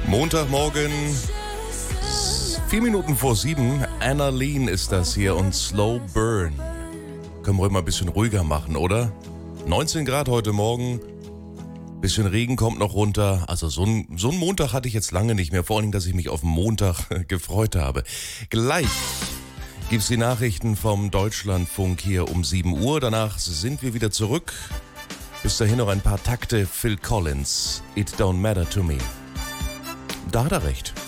Montagmorgen, 4 Minuten vor 7. Anna Lean ist das hier und Slow Burn. Können wir heute mal ein bisschen ruhiger machen, oder? 19 Grad heute Morgen. Bisschen Regen kommt noch runter. Also so ein Montag hatte ich jetzt lange nicht mehr. Vor allem, dass ich mich auf den Montag gefreut habe. Gleich gibt's die Nachrichten vom Deutschlandfunk hier um 7 Uhr. Danach sind wir wieder zurück. Bis dahin noch ein paar Takte Phil Collins. It don't matter to me. Da hat er recht.